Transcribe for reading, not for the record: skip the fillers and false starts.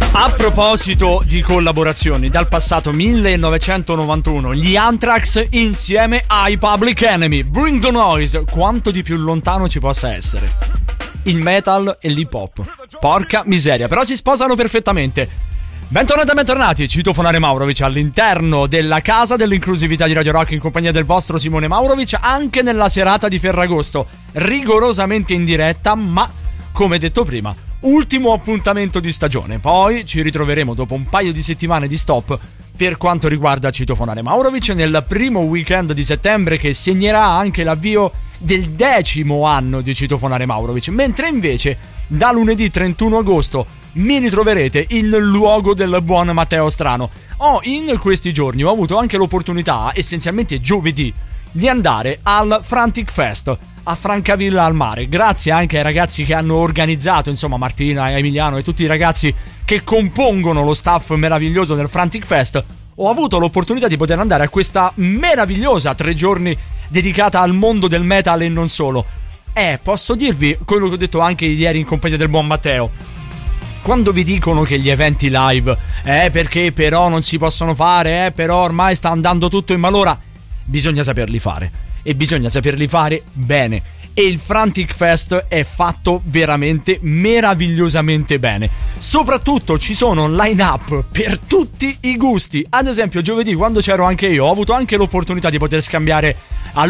A proposito di collaborazioni, dal passato 1991, gli Anthrax insieme ai Public Enemy. Bring the Noise, quanto di più lontano ci possa essere il metal e l'hip hop. Porca miseria, però si sposano perfettamente. Bentornati e bentornati, Citofonare Maurovic all'interno della casa dell'inclusività di Radio Rock in compagnia del vostro Simone Maurovic, anche nella serata di Ferragosto, rigorosamente in diretta, ma come detto prima, ultimo appuntamento di stagione. Poi ci ritroveremo dopo un paio di settimane di stop per quanto riguarda Citofonare Maurovic nel primo weekend di settembre, che segnerà anche l'avvio del 10° anno di Citofonare Maurovic, mentre invece da lunedì 31 agosto mi ritroverete in luogo del buon Matteo Strano. In questi giorni ho avuto anche l'opportunità, essenzialmente giovedì, di andare al Frantic Fest a Francavilla al Mare, grazie anche ai ragazzi che hanno organizzato, insomma Martina, Emiliano e tutti i ragazzi che compongono lo staff meraviglioso del Frantic Fest. Ho avuto l'opportunità di poter andare a questa meravigliosa 3 giorni dedicata al mondo del metal e non solo. Posso dirvi quello che ho detto anche ieri in compagnia del buon Matteo. Quando vi dicono che gli eventi live perché però non si possono fare, però ormai sta andando tutto in malora, bisogna saperli fare, e bisogna saperli fare bene, e il Frantic Fest è fatto veramente meravigliosamente bene. Soprattutto ci sono line up per tutti i gusti. Ad esempio giovedì, quando c'ero anche io, ho avuto anche l'opportunità di poter scambiare